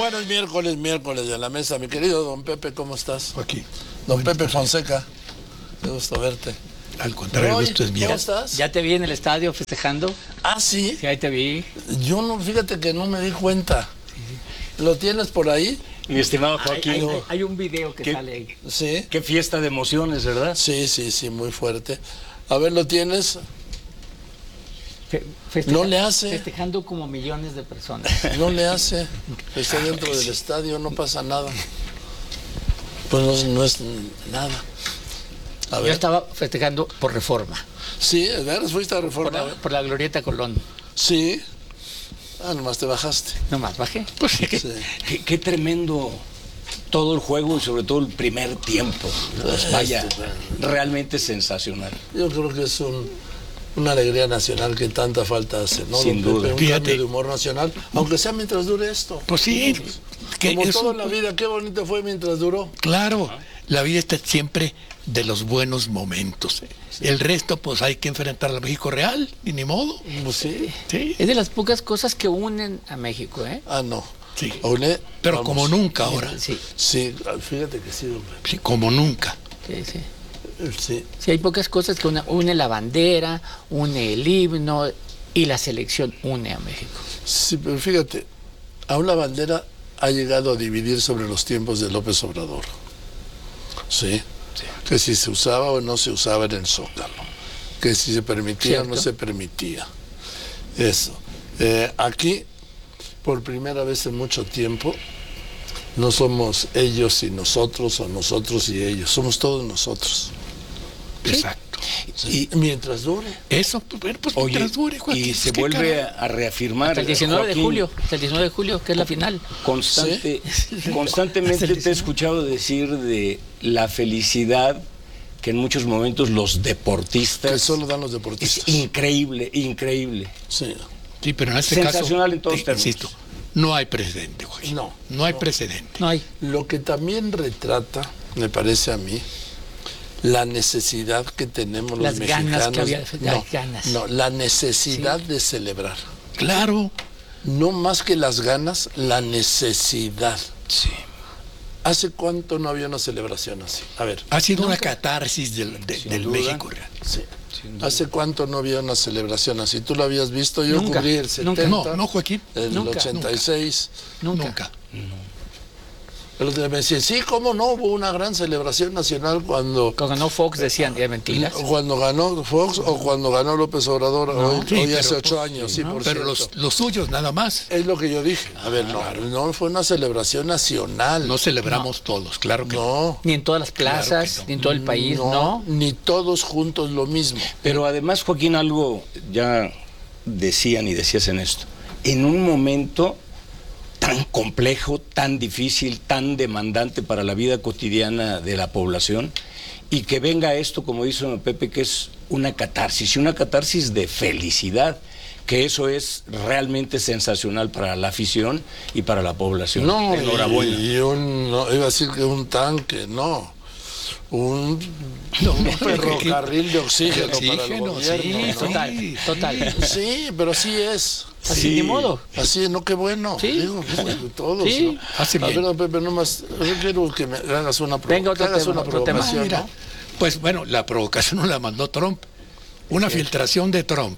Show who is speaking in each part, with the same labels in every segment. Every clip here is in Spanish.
Speaker 1: Bueno, es miércoles de la mesa. Mi querido don Pepe, ¿cómo estás?
Speaker 2: Aquí.
Speaker 1: Don Pepe Fonseca, qué gusto verte.
Speaker 2: Al contrario, el gusto es mío.
Speaker 1: ¿Cómo estás?
Speaker 3: ¿Ya te vi en el estadio festejando?
Speaker 1: Ah, ¿sí?
Speaker 3: Sí, ahí te vi.
Speaker 1: Yo no, fíjate que no me di cuenta. ¿Lo tienes por ahí?
Speaker 4: Mi estimado Joaquín.
Speaker 3: Hay un video que sale ahí.
Speaker 1: Sí.
Speaker 4: Qué fiesta de emociones, ¿verdad?
Speaker 1: Sí, muy fuerte. A ver, ¿lo tienes?
Speaker 3: Festeja,
Speaker 1: No le hace.
Speaker 3: Festejando como millones de personas.
Speaker 1: No le hace. Está dentro del estadio, no pasa nada. Pues no es nada. A
Speaker 3: Yo
Speaker 1: ver.
Speaker 3: estaba festejando por Reforma.
Speaker 1: Sí, ¿de veras fuiste a Reforma?
Speaker 3: Por la Glorieta Colón.
Speaker 1: Sí. Ah, nomás te bajaste.
Speaker 3: Nomás bajé.
Speaker 4: Pues
Speaker 1: Sí.
Speaker 4: qué tremendo todo el juego y sobre todo el primer tiempo. Pues vaya, realmente sensacional.
Speaker 1: Yo creo que es una alegría nacional que tanta falta hace, ¿no?
Speaker 4: Sin
Speaker 1: don
Speaker 4: duda.
Speaker 1: Pepe? Un
Speaker 2: Fíjate.
Speaker 1: cambio de humor nacional, aunque sea mientras dure esto.
Speaker 2: Pues sí,
Speaker 1: Como
Speaker 2: eso,
Speaker 1: todo en la vida, qué bonito fue mientras duró.
Speaker 2: claro, la vida está siempre de los buenos momentos. El resto, pues hay que enfrentar al México real, y ni modo.
Speaker 1: Pues sí.
Speaker 2: Sí,
Speaker 3: Es de las pocas cosas que unen a México, ¿eh?
Speaker 1: Ah, no.
Speaker 2: sí.
Speaker 1: Une,
Speaker 2: Pero
Speaker 1: vamos.
Speaker 2: como nunca ahora.
Speaker 3: Sí,
Speaker 1: Sí, fíjate que sí, don Pepe.
Speaker 2: Sí, como nunca.
Speaker 3: sí.
Speaker 1: Sí.
Speaker 3: Sí, hay pocas cosas que une la bandera, une el himno y la selección une a México.
Speaker 1: Sí, pero fíjate, aún la bandera ha llegado a dividir sobre los tiempos de López Obrador. Sí. Que si se usaba o no se usaba en el Zócalo. Que si se permitía o no
Speaker 3: Cierto.
Speaker 1: se permitía. Eso. Aquí, por primera vez en mucho tiempo, no somos ellos y nosotros o nosotros y ellos. Somos todos nosotros.
Speaker 2: Exacto.
Speaker 1: Sí. Y mientras dure.
Speaker 2: Eso, pues, bueno, pues
Speaker 4: Oye,
Speaker 2: mientras dure, Joaquín,
Speaker 4: y
Speaker 2: pues,
Speaker 4: se
Speaker 2: qué
Speaker 4: vuelve
Speaker 2: caray.
Speaker 4: a reafirmar.
Speaker 3: Hasta el 19 de
Speaker 4: Joaquín,
Speaker 3: julio, hasta el 19 de julio, que es la final.
Speaker 4: Constantemente
Speaker 3: Hasta el
Speaker 4: te he escuchado decir de la felicidad que en muchos momentos los deportistas.
Speaker 1: Que solo dan los
Speaker 4: Es
Speaker 1: deportistas.
Speaker 4: increíble, increíble.
Speaker 1: Sí.
Speaker 2: Sí, pero en este caso,
Speaker 4: Sensacional en todos términos.
Speaker 2: insisto, no hay precedente, Joaquín.
Speaker 1: No,
Speaker 2: hay
Speaker 1: no.
Speaker 2: precedente.
Speaker 3: No hay.
Speaker 1: Lo que también retrata, me parece a mí, la necesidad que tenemos los
Speaker 3: Las
Speaker 1: mexicanos.
Speaker 3: ganas que había, las ganas.
Speaker 1: No, la necesidad de celebrar.
Speaker 2: Claro.
Speaker 1: No más que las ganas, la necesidad.
Speaker 4: Sí.
Speaker 1: ¿Hace cuánto no había una celebración así? A ver,
Speaker 2: Ha sido una catarsis del
Speaker 4: duda.
Speaker 2: México real.
Speaker 1: sí. ¿Hace cuánto no había una celebración así? ¿Tú lo habías visto? Yo
Speaker 3: Nunca,
Speaker 1: cubrí el 70,
Speaker 3: nunca.
Speaker 2: No, Joaquín.
Speaker 1: el
Speaker 3: Nunca,
Speaker 1: 86.
Speaker 2: Nunca.
Speaker 1: El otro día me decían, sí, ¿cómo no? Hubo una gran celebración nacional cuando Cuando ganó Fox o cuando ganó López Obrador, hoy
Speaker 2: sí,
Speaker 1: hace
Speaker 2: pero,
Speaker 1: 8 años, sí, por
Speaker 2: Pero
Speaker 1: cierto.
Speaker 2: los suyos nada más.
Speaker 1: Es lo que yo dije. A ver, no fue una celebración nacional.
Speaker 2: No celebramos todos, claro que no.
Speaker 1: No,
Speaker 3: Ni en todas las plazas,
Speaker 2: que no.
Speaker 3: ni en todo el país, ¿no?
Speaker 1: ni todos juntos lo mismo.
Speaker 4: Pero además, Joaquín, algo ya decían y decías en esto. En un momento tan complejo, tan difícil, tan demandante para la vida cotidiana de la población, y que venga esto, como dice don Pepe, que es una catarsis, y una catarsis de felicidad, que eso es realmente sensacional para la afición y para la población.
Speaker 1: No,
Speaker 4: enhorabuena.
Speaker 1: no, iba a decir que un tanque, no. Un ferrocarril de oxígeno, para el
Speaker 2: Oxígeno,
Speaker 1: gobierno.
Speaker 2: sí,
Speaker 1: ¿no?
Speaker 3: Total.
Speaker 1: Sí, pero así es.
Speaker 3: Así,
Speaker 4: Sí.
Speaker 3: ni modo.
Speaker 1: Así es, no, qué bueno.
Speaker 3: Sí.
Speaker 1: Digo, todos.
Speaker 3: Sí.
Speaker 1: ¿no?
Speaker 2: Hace
Speaker 1: A
Speaker 2: bien.
Speaker 1: ver, don Pepe, nomás, yo quiero que me hagas una,
Speaker 3: Venga, otro tema, otro tema.
Speaker 1: provocación,
Speaker 2: Mira,
Speaker 1: ¿no?
Speaker 2: pues bueno, la provocación no la mandó Trump. Una filtración de Trump.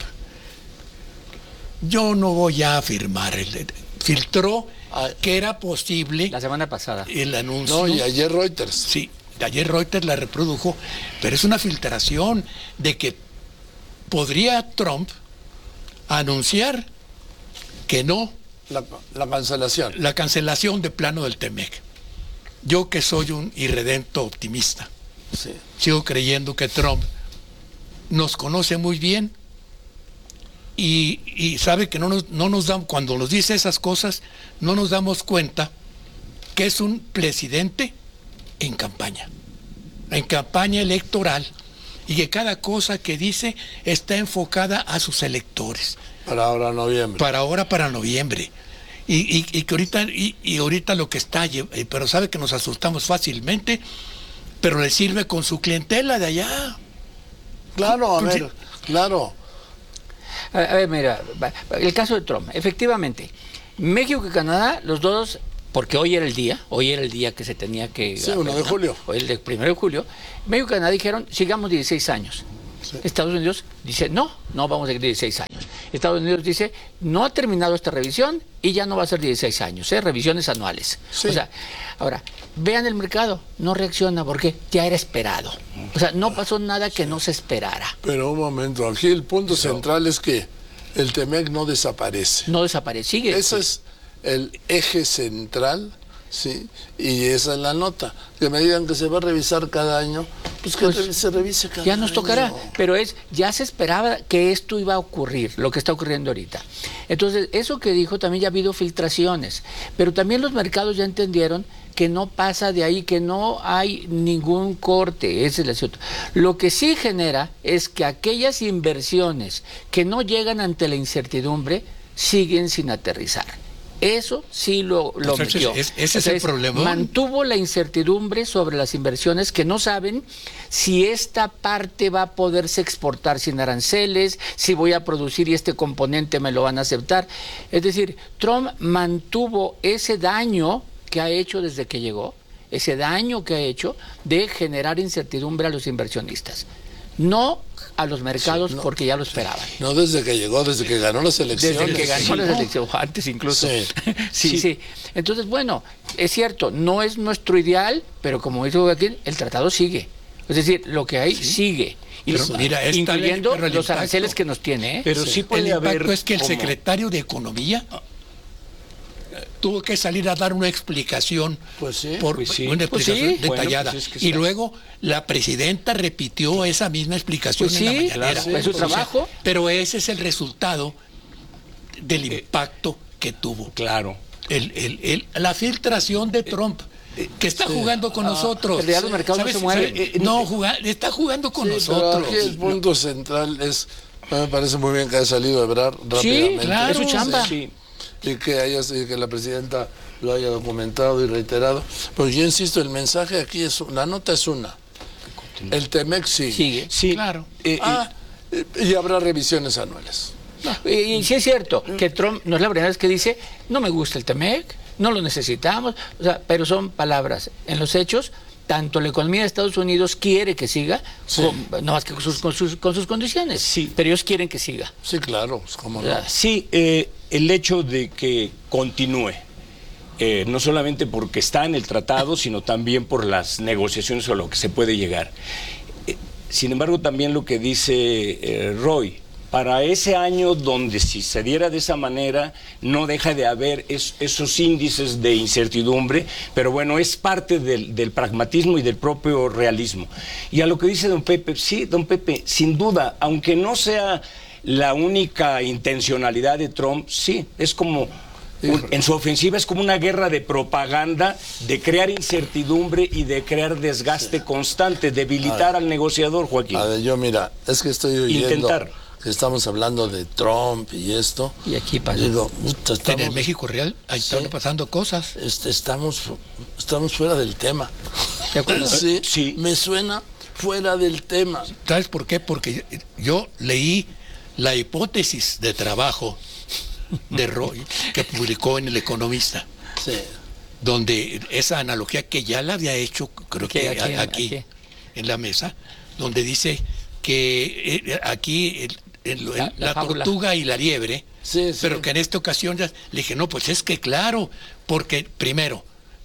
Speaker 2: Yo no voy a afirmar. Filtró que era posible
Speaker 3: La semana pasada.
Speaker 2: el anuncio.
Speaker 1: No, y ayer Reuters.
Speaker 2: Sí, ayer Reuters la reprodujo, pero es una filtración de que podría Trump anunciar que no
Speaker 1: La cancelación.
Speaker 2: la cancelación de plano del TEMEC. Yo que soy un irredento optimista,
Speaker 1: Sí.
Speaker 2: sigo creyendo que Trump nos conoce muy bien y sabe que no nos dan, cuando nos dice esas cosas, no nos damos cuenta que es un presidente en campaña electoral, y que cada cosa que dice está enfocada a sus electores.
Speaker 1: Para ahora noviembre.
Speaker 2: Para noviembre. Y que ahorita lo que está, pero sabe que nos asustamos fácilmente, pero le sirve con su clientela de allá.
Speaker 1: Claro, a ver, claro.
Speaker 3: A ver, mira, el caso de Trump. Efectivamente, México y Canadá, los dos porque hoy era el día que se tenía que...
Speaker 1: Sí, 1 de julio.
Speaker 3: Hoy el 1 de julio. México y Canadá dijeron, sigamos 16 años.
Speaker 1: Sí.
Speaker 3: Estados Unidos dice, no vamos a ir 16 años. Estados Unidos dice, no ha terminado esta revisión y ya no va a ser 16 años, revisiones anuales.
Speaker 1: Sí.
Speaker 3: O sea, ahora, vean el mercado, no reacciona porque ya era esperado. O sea, no pasó nada que no se esperara.
Speaker 1: Pero un momento, aquí el punto central es que el TEMEC no desaparece.
Speaker 3: No desaparece, sigue.
Speaker 1: Ese es el eje central, ¿sí? Y esa es la nota. Que me digan que se va a revisar cada año, pues que se revise cada año.
Speaker 3: Ya nos tocará, pero ya se esperaba que esto iba a ocurrir, lo que está ocurriendo ahorita. Entonces, eso que dijo, también ya ha habido filtraciones, pero también los mercados ya entendieron que no pasa de ahí, que no hay ningún corte, ese es el asunto. Lo que sí genera es que aquellas inversiones que no llegan ante la incertidumbre siguen sin aterrizar. Eso sí lo metió.
Speaker 2: Ese es el problema.
Speaker 3: Mantuvo la incertidumbre sobre las inversiones que no saben si esta parte va a poderse exportar sin aranceles, si voy a producir y este componente me lo van a aceptar. Es decir, Trump mantuvo ese daño que ha hecho desde que llegó, ese daño que ha hecho de generar incertidumbre a los inversionistas. No a los mercados, sí, porque ya lo esperaban.
Speaker 1: No desde que llegó, desde que ganó las elecciones.
Speaker 3: Desde que ganó las elecciones, antes incluso. Sí. Entonces, bueno, es cierto, no es nuestro ideal, pero como dice Joaquín, el tratado sigue. Es decir, lo que hay sigue. Y mira, incluyendo los aranceles que nos tiene.
Speaker 4: Pero sí puede
Speaker 2: el impacto
Speaker 4: haber...
Speaker 2: es que el secretario de Economía tuvo que salir a dar una explicación, una explicación detallada. Y luego la presidenta repitió esa misma explicación en la mañanera.
Speaker 3: Claro, es su trabajo.
Speaker 2: Pero ese es el resultado del impacto que tuvo.
Speaker 4: Claro.
Speaker 2: La filtración de Trump, que está jugando con nosotros.
Speaker 3: Pero ya los mercados no se mueven.
Speaker 2: Está jugando con
Speaker 1: pero
Speaker 2: nosotros.
Speaker 1: Aquí el punto central es, me parece muy bien que haya salido Ebrard rápidamente.
Speaker 3: Sí, claro, es su chamba.
Speaker 1: Sí. Y que la presidenta lo haya documentado y reiterado. Pues yo insisto, el mensaje aquí es, la nota es una. El TEMEC sigue.
Speaker 3: Sí,
Speaker 2: claro.
Speaker 1: Y habrá revisiones anuales.
Speaker 3: Y sí es cierto que Trump no es la primera vez que dice, no me gusta el TEMEC, no lo necesitamos, o sea, pero son palabras. En los hechos, tanto la economía de Estados Unidos quiere que siga, no más que con sus condiciones, pero ellos quieren que siga.
Speaker 1: Sí, claro, ¿cómo no?
Speaker 4: Sí, el hecho de que continúe, no solamente porque está en el tratado, sino también por las negociaciones o lo que se puede llegar. Sin embargo, también lo que dice Roy, para ese año donde si se diera de esa manera no deja de haber esos índices de incertidumbre, pero bueno, es parte del pragmatismo y del propio realismo. Y a lo que dice don Pepe, sí, don Pepe, sin duda, aunque no sea la única intencionalidad de Trump, sí, es como... en su ofensiva es como una guerra de propaganda, de crear incertidumbre y de crear desgaste constante, debilitar al negociador, Joaquín.
Speaker 1: A ver, mira, es que estoy oyendo que estamos hablando de Trump y esto.
Speaker 3: Y aquí pasa.
Speaker 1: Digo,
Speaker 2: en el México real, ahí están pasando cosas.
Speaker 1: Estamos fuera del tema.
Speaker 3: ¿De acuerdo?
Speaker 1: Sí, me suena fuera del tema.
Speaker 2: ¿Sabes por qué? Porque yo leí la hipótesis de trabajo de Roy, que publicó en El Economista, donde esa analogía que ya la había hecho, creo que aquí en la mesa, donde dice que aquí la tortuga y la liebre, pero que en esta ocasión ya le dije, no, pues es que claro, porque primero,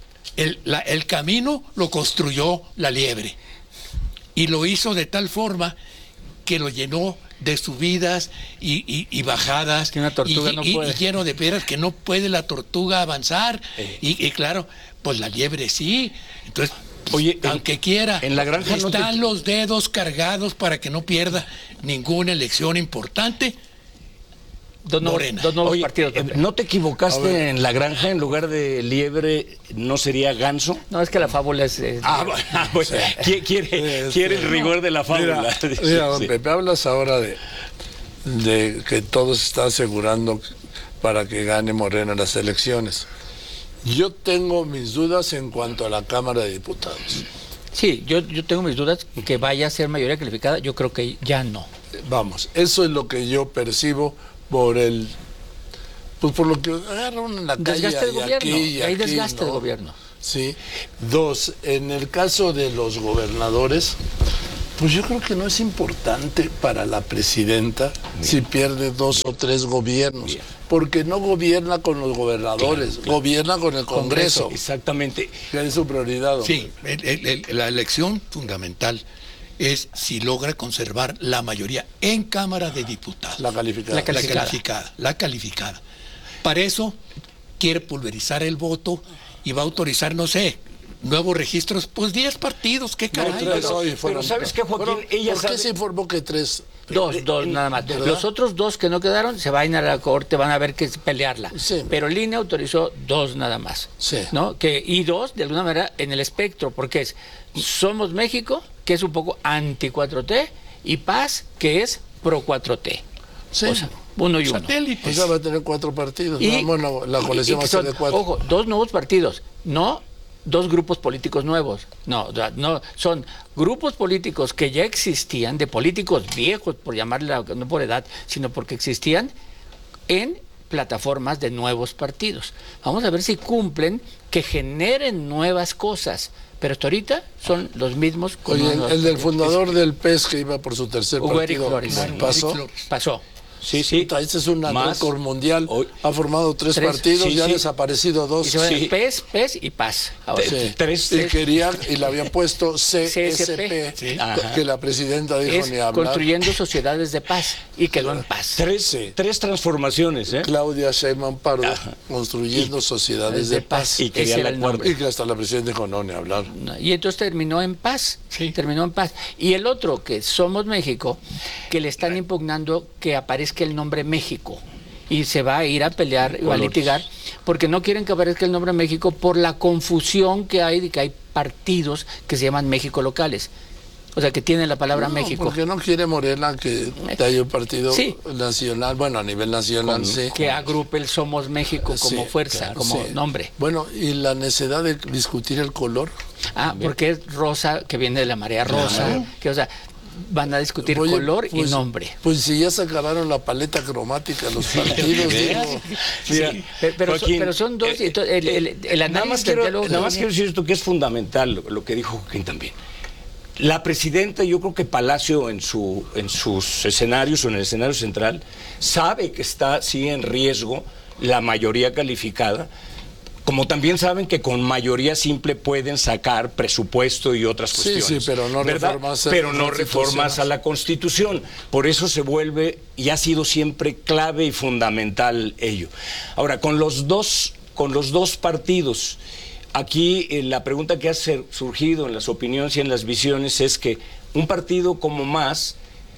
Speaker 2: el camino lo construyó la liebre, y lo hizo de tal forma que lo llenó de subidas y bajadas,
Speaker 3: que una tortuga no puede.
Speaker 2: Y lleno de piedras que no puede la tortuga avanzar, y claro, pues la liebre sí. Entonces, oye, aunque quiera,
Speaker 4: en la granja
Speaker 2: están los dedos cargados para que no pierda ninguna elección importante.
Speaker 3: Dos nuevos partidos.
Speaker 4: ¿No te equivocaste en la granja? En lugar de liebre, ¿no sería ganso?
Speaker 3: No, es que la fábula es...
Speaker 4: Pues, quiere el rigor de la fábula.
Speaker 1: Mira, don Pepe, hablas ahora de que todo se está asegurando para que gane Morena las elecciones. Yo tengo mis dudas en cuanto a la Cámara de Diputados.
Speaker 3: Sí, yo tengo mis dudas que vaya a ser mayoría calificada, yo creo que ya no.
Speaker 1: Vamos, eso es lo que yo percibo por el Pues por lo que agarran en la calle
Speaker 3: Desgaste del
Speaker 1: y
Speaker 3: gobierno.
Speaker 1: aquí y
Speaker 3: Hay
Speaker 1: aquí,
Speaker 3: desgaste
Speaker 1: ¿no?
Speaker 3: del gobierno.
Speaker 1: Sí. 2, en el caso de los gobernadores, pues yo creo que no es importante para la presidenta si pierde 2 o 3 gobiernos, porque no gobierna con los gobernadores, gobierna con el Congreso,
Speaker 4: Exactamente.
Speaker 1: que es su prioridad.
Speaker 2: Sí, la elección fundamental es si logra conservar la mayoría en Cámara de Diputados.
Speaker 1: La calificada.
Speaker 2: La calificada. Para eso quiere pulverizar el voto y va a autorizar, no sé, nuevos registros, pues 10 partidos, qué caray.
Speaker 4: Pero ¿sabes qué, Joaquín? Ella
Speaker 1: ¿Por qué
Speaker 4: sabe...
Speaker 1: se informó que 3?
Speaker 3: Dos nada más.
Speaker 1: ¿verdad?
Speaker 3: Los otros 2 que no quedaron se van a ir a la corte, van a ver que es pelearla.
Speaker 1: Sí.
Speaker 3: Pero el INE autorizó 2 nada más.
Speaker 1: Sí.
Speaker 3: ¿No? Y 2, de alguna manera, en el espectro, porque es Somos México, que es un poco anti-4T, y Paz, que es pro-4T.
Speaker 1: Sí.
Speaker 3: O sea, uno y uno.
Speaker 2: Satélites.
Speaker 1: Ella va a tener 4 partidos.
Speaker 3: Y-
Speaker 1: Bueno, la coalición va a
Speaker 3: que
Speaker 1: ser
Speaker 3: son,
Speaker 1: de 4.
Speaker 3: Ojo, 2 nuevos partidos, no 2 grupos políticos nuevos. No, son grupos políticos que ya existían, de políticos viejos, por llamarle, no por edad, sino porque existían en plataformas de nuevos partidos. Vamos a ver si cumplen, que generen nuevas cosas. Pero hasta ahorita son los mismos. con
Speaker 1: Oye,
Speaker 3: nuevos
Speaker 1: el del
Speaker 3: partidos.
Speaker 1: fundador del PES que iba por su tercer
Speaker 3: Hugo Eric
Speaker 1: partido,
Speaker 3: Flores.
Speaker 1: ¿pasó?
Speaker 3: Pasó.
Speaker 4: Sí, sí.
Speaker 1: Puta, este es un
Speaker 4: Más.
Speaker 1: récord mundial.
Speaker 4: Hoy-
Speaker 1: Ha formado 3
Speaker 3: Tres.
Speaker 1: partidos,
Speaker 4: Sí,
Speaker 1: ya ha
Speaker 4: sí.
Speaker 1: desaparecido 2.
Speaker 3: Y se llaman
Speaker 4: Sí.
Speaker 3: PES y Paz. Ahora.
Speaker 1: Sí.
Speaker 4: 3.
Speaker 1: Y querían, y le habían puesto CSP,
Speaker 2: Sí.
Speaker 4: Ajá.
Speaker 1: que la presidenta dijo
Speaker 3: Es
Speaker 1: ni hablar.
Speaker 3: construyendo sociedades de paz, y quedó en paz.
Speaker 4: Tres transformaciones, ¿eh?
Speaker 1: Claudia Sheinbaum Pardo, construyendo sociedades de paz.
Speaker 4: Y quería
Speaker 3: Ese era
Speaker 4: la
Speaker 3: el
Speaker 4: cuarta.
Speaker 3: nombre.
Speaker 1: Y que hasta la presidenta dijo no, ni hablar.
Speaker 3: Y entonces terminó en paz.
Speaker 2: Sí.
Speaker 3: Terminó en paz. Y el otro, que Somos México, que le están impugnando que aparezca el nombre México. Y se va a ir a pelear, va a litigar, porque no quieren que aparezca el nombre México por la confusión que hay de que hay partidos que se llaman México locales. O sea, que tienen la palabra
Speaker 1: No,
Speaker 3: México.
Speaker 1: porque no quiere Morena que haya un partido
Speaker 3: Sí.
Speaker 1: nacional, bueno, a nivel nacional, sí.
Speaker 3: Que agrupe el Somos México como
Speaker 1: Sí,
Speaker 3: fuerza,
Speaker 1: claro,
Speaker 3: como
Speaker 1: sí.
Speaker 3: nombre.
Speaker 1: Bueno, y la necesidad de discutir el color.
Speaker 3: Porque es rosa, que viene de la marea rosa. Que, o sea, van a discutir
Speaker 1: Oye,
Speaker 3: color y
Speaker 1: pues-
Speaker 3: nombre.
Speaker 1: Pues si ya se acabaron la paleta cromática los partidos, digo,
Speaker 4: Mira,
Speaker 3: Pero,
Speaker 4: Joaquín,
Speaker 3: pero son 2. y entonces el
Speaker 4: nada más
Speaker 3: análisis
Speaker 4: quiero,
Speaker 3: del diálogo-
Speaker 4: nada más quiero decir esto que es fundamental, lo que dijo Joaquín también. La presidenta, yo creo que Palacio en sus escenarios o en el escenario central sabe que está sí en riesgo la mayoría calificada, como también saben que con mayoría simple pueden sacar presupuesto y otras
Speaker 1: Sí,
Speaker 4: cuestiones.
Speaker 1: sí, pero no
Speaker 4: ¿verdad?
Speaker 1: reformas
Speaker 4: Pero no
Speaker 1: constitucionales.
Speaker 4: reformas a la Constitución. Por eso se vuelve y ha sido siempre clave y fundamental ello. Ahora, con los dos partidos, aquí la pregunta que ha surgido en las opiniones y en las visiones es que un partido como Más,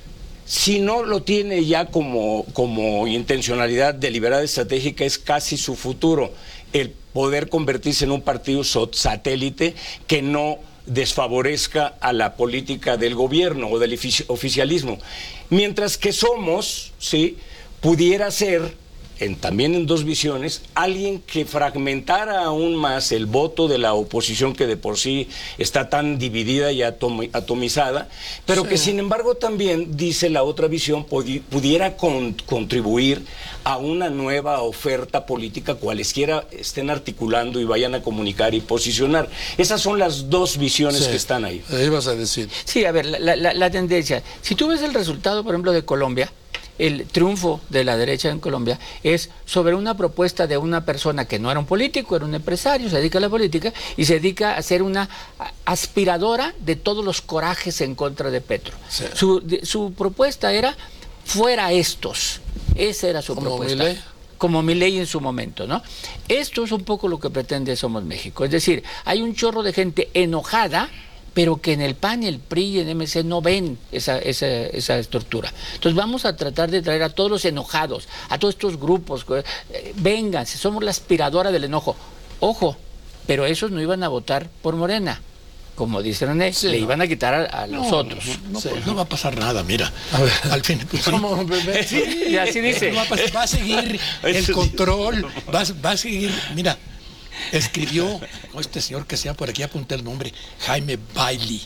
Speaker 4: si no lo tiene ya como intencionalidad deliberada estratégica, es casi su futuro, el poder convertirse en un partido satélite que no desfavorezca a la política del gobierno o del oficialismo. Mientras que Somos, ¿sí?, pudiera ser, también en 2 visiones, alguien que fragmentara aún más el voto de la oposición, que de por sí está tan dividida y atomizada, pero que sin embargo también, dice la otra visión, pudiera contribuir a una nueva oferta política, cualesquiera estén articulando y vayan a comunicar y posicionar. Esas son las 2 visiones
Speaker 1: sí,
Speaker 4: que están ahí.
Speaker 1: ibas a decir.
Speaker 3: Sí, a ver, la tendencia. Si tú ves el resultado, por ejemplo, de Colombia, el triunfo de la derecha en Colombia es sobre una propuesta de una persona que no era un político, era un empresario, se dedica a la política y se dedica a ser una aspiradora de todos los corajes en contra de Petro.
Speaker 1: Sí.
Speaker 3: Su propuesta era fuera estos. Esa era su
Speaker 1: ¿Como
Speaker 3: propuesta.
Speaker 1: Milei?
Speaker 3: Como Milei en su momento, ¿no? Esto es un poco lo que pretende Somos México. Es decir, hay un chorro de gente enojada, pero que en el PAN, el PRI y el MC no ven esa estructura. Entonces vamos a tratar de traer a todos los enojados, a todos estos grupos, vénganse, somos la aspiradora del enojo. Ojo, pero esos no iban a votar por Morena, como dice René,
Speaker 1: Sí,
Speaker 3: le
Speaker 1: no.
Speaker 3: iban a quitar a los otros.
Speaker 2: No,
Speaker 1: Sí.
Speaker 2: pues no va a pasar nada, mira.
Speaker 1: A ver.
Speaker 2: Al fin, pues,
Speaker 1: ¿Cómo, bebé?
Speaker 3: Y así dice.
Speaker 2: no va a seguir el control, va a seguir, mira, escribió este señor que sea por aquí, apunté el nombre, Jaime Bailey,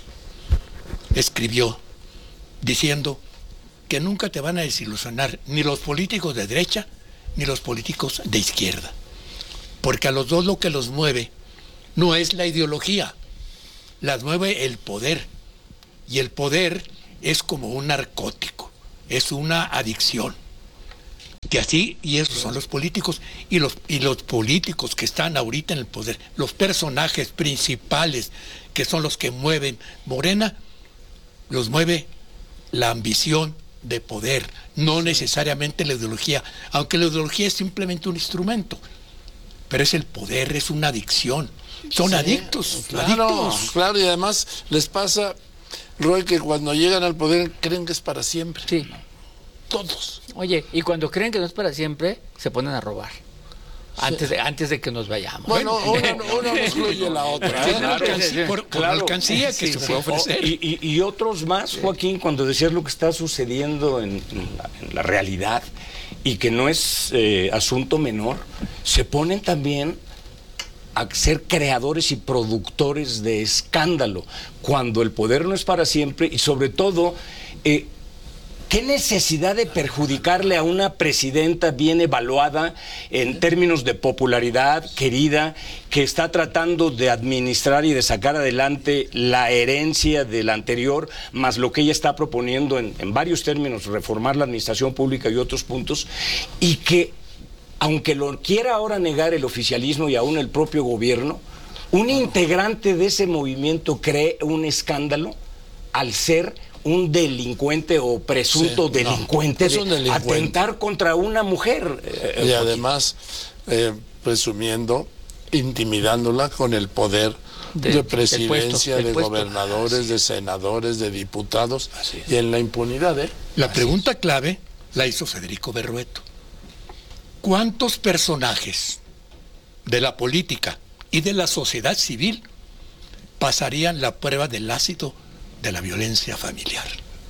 Speaker 2: escribió diciendo que nunca te van a desilusionar ni los políticos de derecha ni los políticos de izquierda. Porque a los dos lo que los mueve no es la ideología, las mueve el poder. Y el poder es como un narcótico, es una adicción. Y esos son los políticos. Y los políticos que están ahorita en el poder, los personajes principales que son los que mueven Morena, los mueve la ambición de poder, no necesariamente la ideología, aunque la ideología es simplemente un instrumento, pero es el poder, es una adicción, son adictos, adictos.
Speaker 1: Claro, y además les pasa, Roy, que cuando llegan al poder creen que es para siempre.
Speaker 3: Sí.
Speaker 1: Todos.
Speaker 3: Oye, y cuando creen que no es para siempre, se ponen a robar. Antes de que nos vayamos.
Speaker 1: Bueno, una no excluye la otra.
Speaker 2: Por alcancía que se puede ofrecer.
Speaker 4: Y otros más, Joaquín, cuando decías lo que está sucediendo en la realidad y que no es asunto menor, se ponen también a ser creadores y productores de escándalo, cuando el poder no es para siempre y sobre todo... ¿qué necesidad de perjudicarle a una presidenta bien evaluada en términos de popularidad, querida, que está tratando de administrar y de sacar adelante la herencia del anterior, más lo que ella está proponiendo en varios términos, reformar la administración pública y otros puntos, y que, aunque lo quiera ahora negar el oficialismo y aún el propio gobierno, un integrante de ese movimiento cree un escándalo al ser un delincuente o presunto delincuente,
Speaker 1: es un delincuente,
Speaker 4: atentar contra una mujer.
Speaker 1: Y además presumiendo, intimidándola con el poder de presidencia, de gobernadores, de senadores, de diputados, y en la impunidad.
Speaker 2: La pregunta clave la hizo Federico Berrueto. ¿Cuántos personajes de la política y de la sociedad civil pasarían la prueba del ácido de la violencia familiar?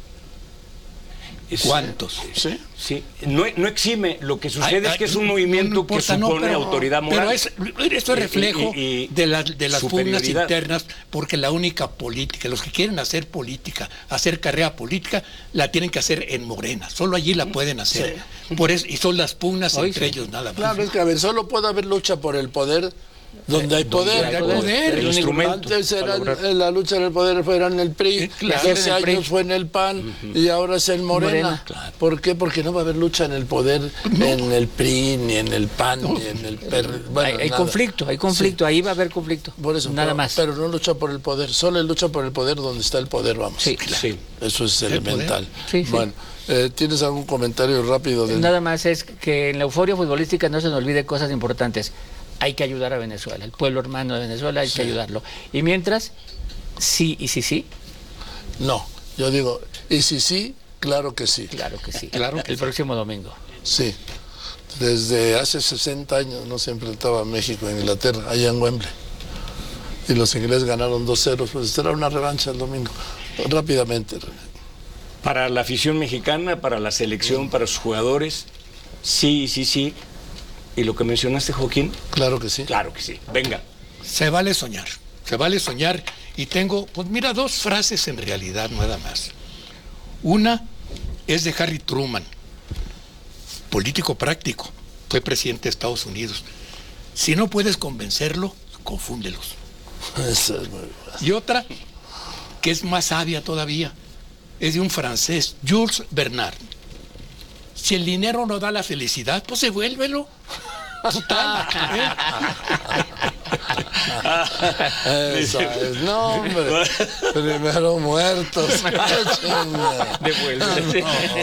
Speaker 2: ¿Cuántos?
Speaker 4: Sí. No exime. Lo que sucede es que es un movimiento que supone autoridad moral.
Speaker 2: Pero esto es reflejo de las pugnas internas, porque la única política, los que quieren hacer política, hacer carrera política, la tienen que hacer en Morena. Solo allí la pueden hacer. Por eso, y son las pugnas entre ellos nada más.
Speaker 1: Claro, es que a ver, solo puede haber lucha por el poder donde hay poder.
Speaker 2: El
Speaker 4: instrumento.
Speaker 1: Antes la lucha del poder fue en el PRI, hace años fue en el PAN y ahora es en Morena.
Speaker 3: Claro.
Speaker 1: ¿Por qué? Porque no va a haber lucha en el poder en el PRI, ni en el PAN, ni en el PRI. Bueno,
Speaker 3: hay conflicto, ahí va a haber conflicto.
Speaker 1: Por eso,
Speaker 3: nada más.
Speaker 1: Pero no lucha por el poder, solo lucha por el poder donde está el poder, vamos.
Speaker 3: Sí, claro.
Speaker 4: Sí.
Speaker 1: Eso es elemental.
Speaker 3: Sí.
Speaker 1: Bueno, ¿tienes algún comentario rápido?
Speaker 3: Nada más es que en la euforia futbolística no se nos olvide cosas importantes. Hay que ayudar a Venezuela, el pueblo hermano de Venezuela, hay que ayudarlo. Y mientras, sí.
Speaker 1: No, yo digo, y sí, claro que sí.
Speaker 3: Claro que sí.
Speaker 2: Claro que
Speaker 3: el próximo domingo.
Speaker 1: Sí. Desde hace 60 años no se enfrentaba México a Inglaterra, allá en Wembley. Y los ingleses ganaron 2-0, pues será una revancha el domingo. Rápidamente.
Speaker 4: Para la afición mexicana, para la selección, para sus jugadores, sí. ¿Y lo que mencionaste, Joaquín?
Speaker 1: Claro que sí.
Speaker 4: Claro que sí. Venga.
Speaker 2: Se vale soñar. Y tengo, pues mira, dos frases en realidad, nada más. Una es de Harry Truman, político práctico, fue presidente de Estados Unidos. Si no puedes convencerlo, confúndelos.
Speaker 1: Eso es muy bueno.
Speaker 2: Y otra, que es más sabia todavía, es de un francés, Jules Bernard. Si el dinero no da la felicidad, pues devuélvelo. Total,
Speaker 1: Esa es, no, hombre. Primero muertos.
Speaker 4: Devuélvelo.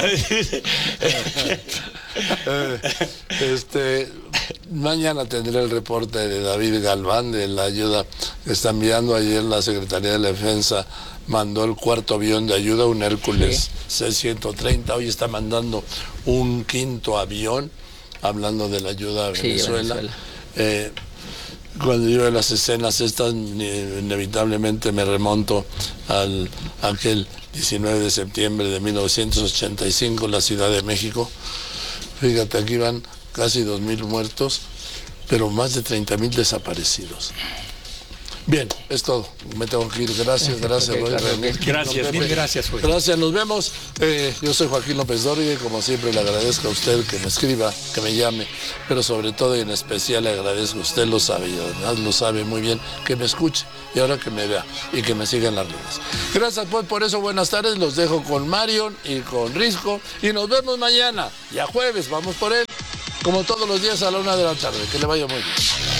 Speaker 1: Mañana tendré el reporte de David Galván de la ayuda que está enviando. Ayer la Secretaría de la Defensa mandó el 4º avión de ayuda, un Hércules C-130. Hoy está mandando un 5º avión, hablando de la ayuda a Venezuela. Cuando yo veo las escenas estas, inevitablemente me remonto a aquel 19 de septiembre de 1985, la Ciudad de México. Fíjate, aquí van casi 2.000 muertos, pero más de 30.000 desaparecidos. Bien, es todo. Me tengo que ir. Gracias,
Speaker 3: Okay,
Speaker 1: Roy.
Speaker 3: claro,
Speaker 1: René.
Speaker 4: Gracias,
Speaker 2: Mil gracias, Joel.
Speaker 1: Gracias, nos vemos. Yo soy Joaquín López Dóriga y como siempre le agradezco a usted que me escriba, que me llame, pero sobre todo y en especial le agradezco, usted lo sabe y además lo sabe muy bien, que me escuche y ahora que me vea y que me siga en las redes. Gracias pues por eso, buenas tardes, los dejo con Marion y con Risco y nos vemos mañana, ya jueves, vamos por él, como todos los días a la 1 de la tarde, que le vaya muy bien.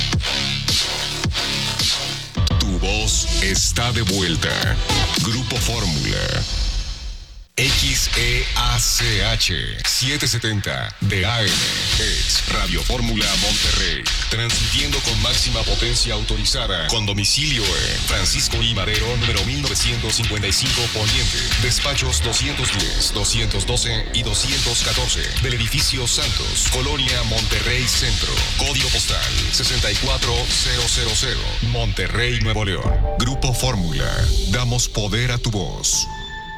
Speaker 5: Tu voz está de vuelta. Grupo Fórmula. XEACH 770 de AM es Radio Fórmula Monterrey, transmitiendo con máxima potencia autorizada, con domicilio en Francisco I. Madero, número 1955 Poniente, despachos 210, 212 y 214 del edificio Santos, Colonia Monterrey Centro, código postal 64000, Monterrey, Nuevo León. Grupo Fórmula, damos poder a tu voz.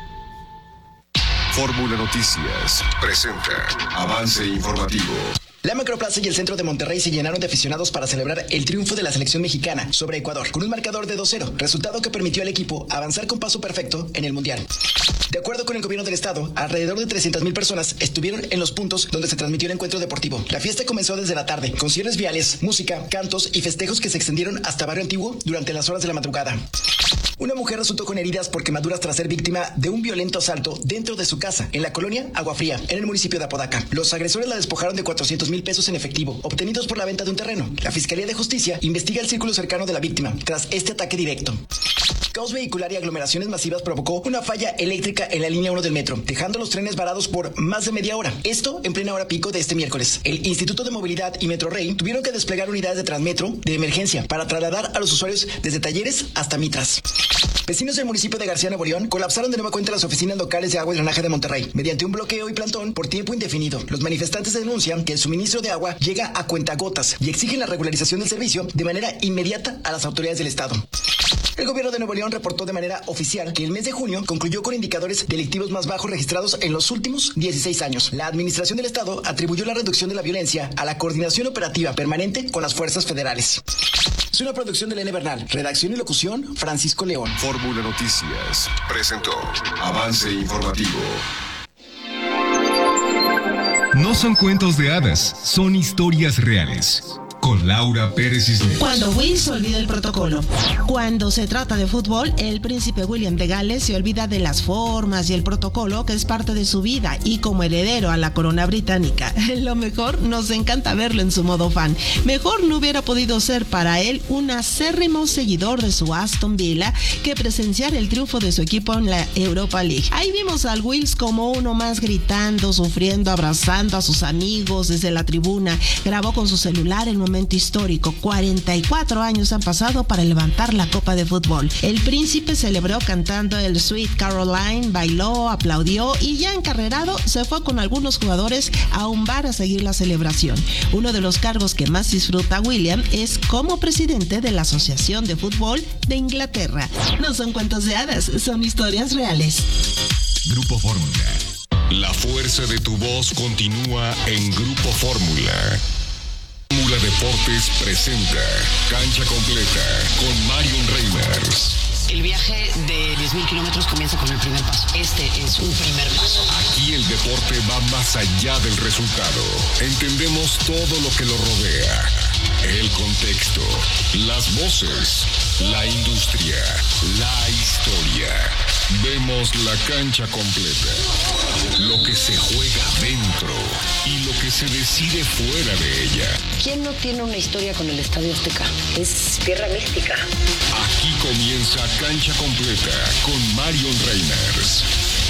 Speaker 5: Fórmula Noticias presenta avance informativo.
Speaker 6: La Macroplaza y el centro de Monterrey se llenaron de aficionados para celebrar el triunfo de la selección mexicana sobre Ecuador, con un marcador de 2-0, resultado que permitió al equipo avanzar con paso perfecto en el Mundial. De acuerdo con el gobierno del estado, alrededor de 300,000 personas estuvieron en los puntos donde se transmitió el encuentro deportivo. La fiesta comenzó desde la tarde, con cierres viales, música, cantos y festejos que se extendieron hasta Barrio Antiguo durante las horas de la madrugada. Una mujer resultó con heridas por quemaduras tras ser víctima de un violento asalto dentro de su casa, en la colonia Agua Fría, en el municipio de Apodaca. Los agresores la despojaron de 400,000 pesos en efectivo, obtenidos por la venta de un terreno. La Fiscalía de Justicia investiga el círculo cercano de la víctima, tras este ataque directo. Caos vehicular y aglomeraciones masivas provocó una falla eléctrica en la línea 1 del metro, dejando los trenes varados por más de media hora. Esto en plena hora pico de este miércoles. El Instituto de Movilidad y Metrorrey tuvieron que desplegar unidades de Transmetro de emergencia para trasladar a los usuarios desde Talleres hasta Mitras. Vecinos del municipio de García, Nuevo León, colapsaron de nueva cuenta las oficinas locales de agua y drenaje de Monterrey, mediante un bloqueo y plantón por tiempo indefinido. Los manifestantes denuncian que el suministro de agua llega a cuentagotas y exigen la regularización del servicio de manera inmediata a las autoridades del estado. El gobierno de Nuevo León reportó de manera oficial que el mes de junio concluyó con indicadores delictivos más bajos registrados en los últimos 16 años. La administración del estado atribuyó la reducción de la violencia a la coordinación operativa permanente con las fuerzas federales. Es una producción de Elena Bernal. Redacción y locución, Francisco León.
Speaker 5: Fórmula Noticias presentó avance informativo. No son cuentos de hadas, son historias reales. Con Laura Pérez Cisneros.
Speaker 7: Cuando Will se olvida el protocolo. Cuando se trata de fútbol, el príncipe William de Gales se olvida de las formas y el protocolo que es parte de su vida, y como heredero a la corona británica, lo mejor, nos encanta verlo en su modo fan. Mejor no hubiera podido ser para él un acérrimo seguidor de su Aston Villa que presenciar el triunfo de su equipo en la Europa League. Ahí vimos al Wills como uno más, gritando, sufriendo, abrazando a sus amigos desde la tribuna. Grabó con su celular el momento histórico. 44 años han pasado para levantar la copa de fútbol. El príncipe celebró cantando el Sweet Caroline, bailó, aplaudió y ya encarrerado se fue con algunos jugadores a un bar a seguir la celebración. Uno de los cargos que más disfruta William es como presidente de la Asociación de Fútbol de Inglaterra. No son cuentos de hadas, son historias reales.
Speaker 5: Grupo Fórmula. La fuerza de tu voz continúa en Grupo Fórmula. Fórmula Deportes presenta Cancha Completa con Marion Reimers.
Speaker 8: El viaje de 10,000 kilómetros comienza con el primer paso. Este es un primer paso.
Speaker 5: Aquí el deporte va más allá del resultado. Entendemos todo lo que lo rodea. El contexto, las voces, la industria, la historia. Vemos la cancha completa. Lo que se juega dentro y lo que se decide fuera de ella.
Speaker 8: ¿Quién no tiene una historia con el Estadio Azteca? Es tierra mística.
Speaker 5: Aquí comienza Cancha Completa con Marion Reimers.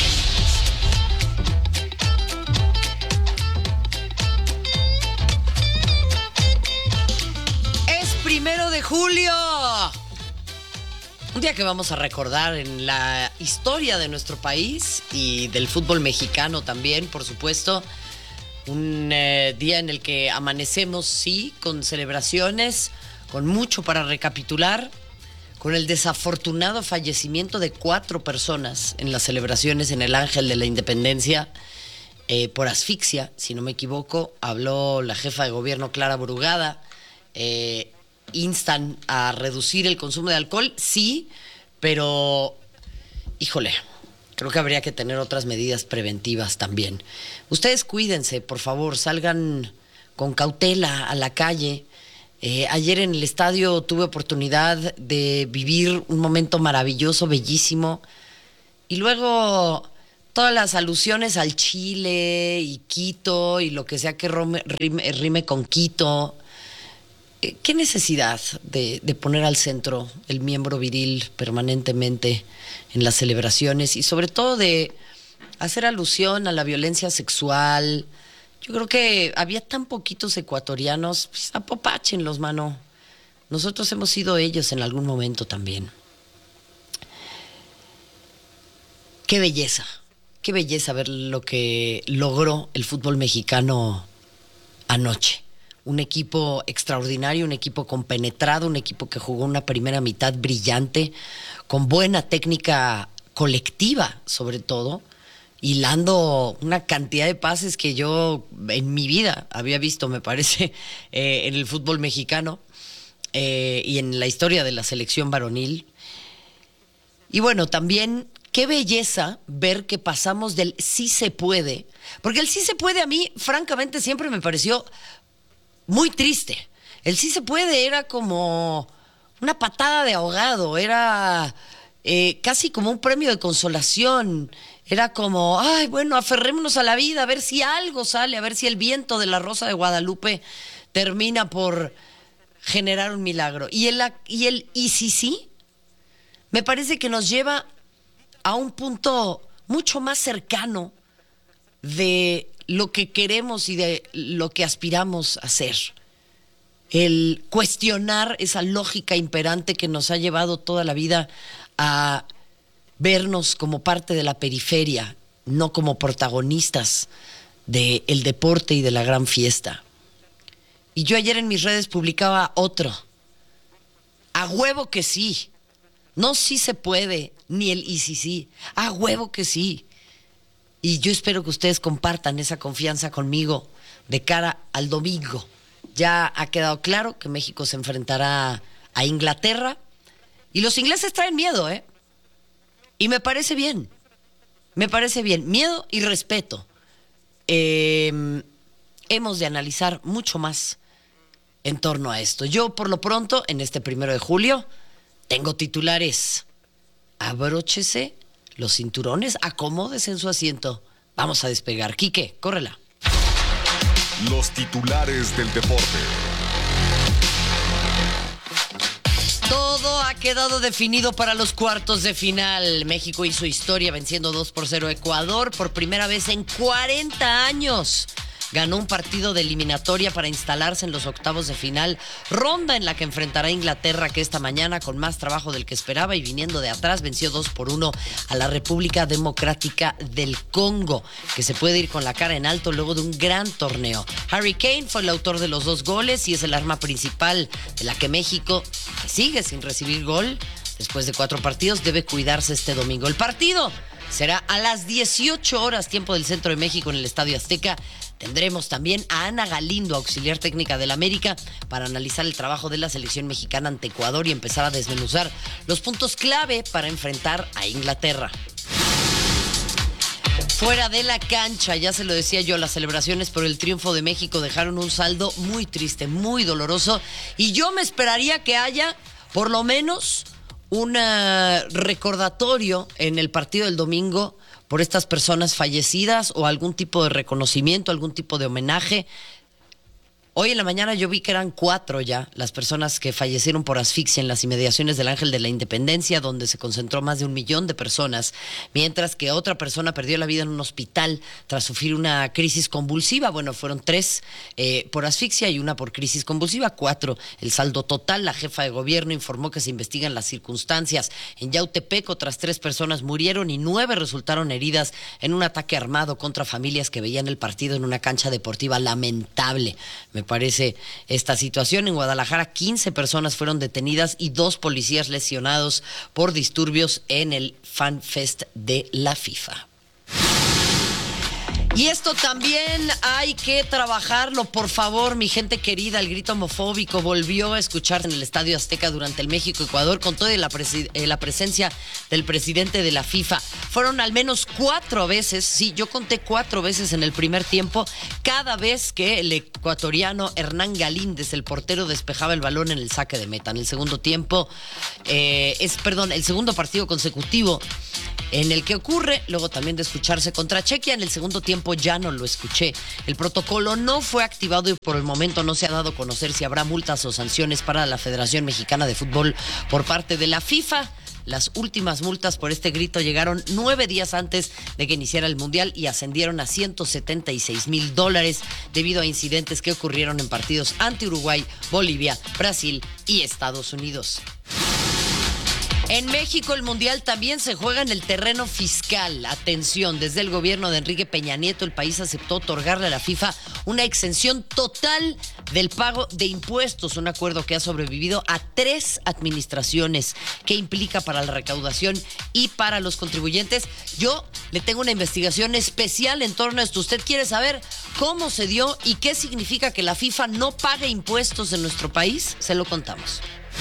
Speaker 9: Es 1 de julio. Un día que vamos a recordar en la historia de nuestro país y del fútbol mexicano también, por supuesto. Un día en el que amanecemos, sí, con celebraciones, con mucho para recapitular, con el desafortunado fallecimiento de 4 personas en las celebraciones en el Ángel de la Independencia por asfixia, si no me equivoco. Habló la jefa de gobierno, Clara Brugada, y instan a reducir el consumo de alcohol, sí, pero, híjole, creo que habría que tener otras medidas preventivas también. Ustedes cuídense, por favor, salgan con cautela a la calle. Ayer en el estadio tuve oportunidad de vivir un momento maravilloso, bellísimo, y luego todas las alusiones al Chile y Quito y lo que sea que rime con Quito. ¿Qué necesidad de poner al centro el miembro viril permanentemente en las celebraciones y sobre todo de hacer alusión a la violencia sexual? Yo creo que había tan poquitos ecuatorianos, pues apopáchenlos, mano. Nosotros hemos sido ellos en algún momento también. Qué belleza ver lo que logró el fútbol mexicano anoche. Un equipo extraordinario, un equipo compenetrado, un equipo que jugó una primera mitad brillante, con buena técnica colectiva, sobre todo, hilando una cantidad de pases que yo en mi vida había visto, me parece, en el fútbol mexicano y en la historia de la selección varonil. Y bueno, también qué belleza ver que pasamos del sí se puede, porque el sí se puede a mí, francamente, siempre me pareció muy triste. El sí se puede era como una patada de ahogado, era casi como un premio de consolación, era como, ay, bueno, aferrémonos a la vida, a ver si algo sale, a ver si el viento de la Rosa de Guadalupe termina por generar un milagro. Y sí, me parece que nos lleva a un punto mucho más cercano de lo que queremos y de lo que aspiramos a ser. El cuestionar esa lógica imperante que nos ha llevado toda la vida a vernos como parte de la periferia, no como protagonistas del deporte y de la gran fiesta. Y yo ayer en mis redes publicaba otro. A huevo que sí. No sí se puede, ni el y sí. A huevo que sí. Y yo espero que ustedes compartan esa confianza conmigo de cara al domingo. Ya ha quedado claro que México se enfrentará a Inglaterra. Y los ingleses traen miedo, ¿eh? Y me parece bien. Me parece bien. Miedo y respeto. Hemos de analizar mucho más en torno a esto. Yo, por lo pronto, en este 1 de julio, tengo titulares. Abróchese los cinturones, acomódese en su asiento. Vamos a despegar. Quique, córrela.
Speaker 5: Los titulares del deporte.
Speaker 9: Todo ha quedado definido para los cuartos de final. México hizo historia venciendo 2-0 a Ecuador por primera vez en 40 años. Ganó un partido de eliminatoria para instalarse en los octavos de final, ronda en la que enfrentará a Inglaterra, que esta mañana, con más trabajo del que esperaba y viniendo de atrás, venció 2-1 a la República Democrática del Congo, que se puede ir con la cara en alto luego de un gran torneo. Harry Kane fue el autor de los 2 goles y es el arma principal de la que México, que sigue sin recibir gol, después de 4 partidos, debe cuidarse este domingo. El partido será a las 18 horas, tiempo del centro de México, en el Estadio Azteca. Tendremos también a Ana Galindo, auxiliar técnica del América, para analizar el trabajo de la selección mexicana ante Ecuador y empezar a desmenuzar los puntos clave para enfrentar a Inglaterra. Fuera de la cancha, ya se lo decía yo, las celebraciones por el triunfo de México dejaron un saldo muy triste, muy doloroso, y yo me esperaría que haya por lo menos un recordatorio en el partido del domingo por estas personas fallecidas o algún tipo de reconocimiento, algún tipo de homenaje. Hoy en la mañana yo vi que eran 4 ya las personas que fallecieron por asfixia en las inmediaciones del Ángel de la Independencia, donde se concentró más de 1 millón de personas, mientras que otra persona perdió la vida en un hospital tras sufrir una crisis convulsiva. Bueno, fueron 3 por asfixia y 1 por crisis convulsiva, 4 el saldo total. La jefa de gobierno informó que se investigan las circunstancias. En Yautepec otras 3 personas murieron y 9 resultaron heridas en un ataque armado contra familias que veían el partido en una cancha deportiva. Lamentable, me parece esta situación. En Guadalajara 15 personas fueron detenidas y 2 policías lesionados por disturbios en el Fan Fest de la FIFA. Y esto también hay que trabajarlo, por favor, mi gente querida. El grito homofóbico volvió a escucharse en el Estadio Azteca durante el México-Ecuador con toda la presencia del presidente de la FIFA. Fueron al menos 4 veces, sí, yo conté 4 veces en el primer tiempo, cada vez que el ecuatoriano Hernán Galíndez, el portero, despejaba el balón en el saque de meta. En el segundo tiempo, el segundo partido consecutivo en el que ocurre, luego también de escucharse contra Chequia. En el segundo tiempo ya no lo escuché. El protocolo no fue activado y por el momento no se ha dado a conocer si habrá multas o sanciones para la Federación Mexicana de Fútbol por parte de la FIFA. Las últimas multas por este grito llegaron 9 días antes de que iniciara el Mundial y ascendieron a $176,000 debido a incidentes que ocurrieron en partidos ante Uruguay, Bolivia, Brasil y Estados Unidos. En México el Mundial también se juega en el terreno fiscal. Atención, desde el gobierno de Enrique Peña Nieto, el país aceptó otorgarle a la FIFA una exención total del pago de impuestos, un acuerdo que ha sobrevivido a 3 administraciones. ¿Qué implica para la recaudación y para los contribuyentes? Yo le tengo una investigación especial en torno a esto. ¿Usted quiere saber cómo se dio y qué significa que la FIFA no pague impuestos en nuestro país? Se lo contamos.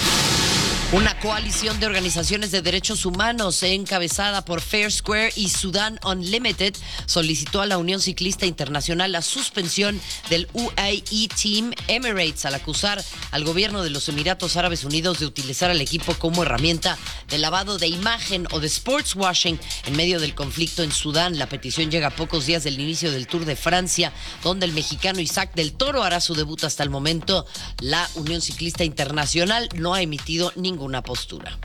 Speaker 9: Una coalición de organizaciones de derechos humanos encabezada por Fair Square y Sudan Unlimited solicitó a la Unión Ciclista Internacional la suspensión del UAE Team Emirates al acusar al gobierno de los Emiratos Árabes Unidos de utilizar al equipo como herramienta de lavado de imagen o de sportswashing en medio del conflicto en Sudán. La petición llega a pocos días del inicio del Tour de Francia, donde el mexicano Isaac del Toro hará su debut. Hasta el momento, la Unión Ciclista Internacional no ha emitido ninguna postura.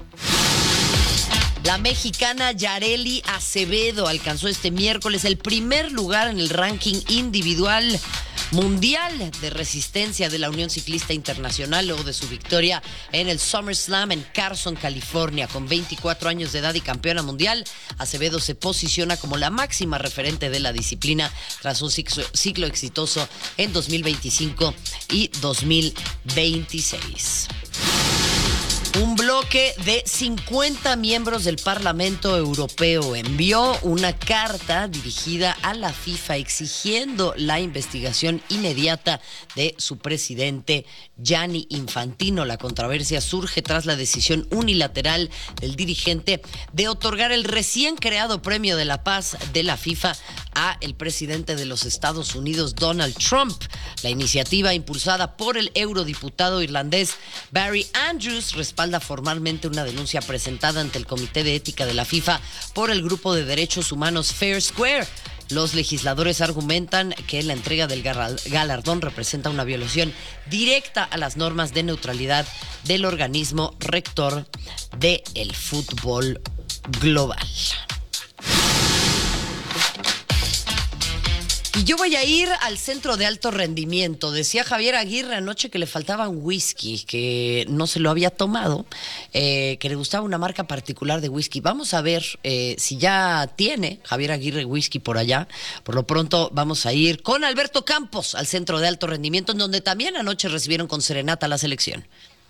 Speaker 9: La mexicana Yareli Acevedo alcanzó este miércoles el primer lugar en el ranking individual mundial de resistencia de la Unión Ciclista Internacional luego de su victoria en el SummerSlam en Carson, California. Con 24 años de edad y campeona mundial, Acevedo se posiciona como la máxima referente de la disciplina tras un ciclo exitoso en 2025 y 2026. Un bloque de 50 miembros del Parlamento Europeo envió una carta dirigida a la FIFA exigiendo la investigación inmediata de su presidente Gianni Infantino. La controversia surge tras la decisión unilateral del dirigente de otorgar el recién creado Premio de la Paz de la FIFA a el presidente de los Estados Unidos, Donald Trump. La iniciativa, impulsada por el eurodiputado irlandés Barry Andrews, respalda formalmente una denuncia presentada ante el Comité de Ética de la FIFA por el grupo de derechos humanos Fair Square. Los legisladores argumentan que la entrega del galardón representa una violación directa a las normas de neutralidad del organismo rector del fútbol global. Y yo voy a ir al centro de alto rendimiento. Decía Javier Aguirre anoche que le faltaba un whisky, que no se lo había tomado, que le gustaba una marca particular de whisky. Vamos a ver si ya tiene Javier Aguirre whisky por allá. Por lo pronto vamos a ir con Alberto Campos al centro de alto rendimiento, en donde también anoche recibieron con serenata a la selección.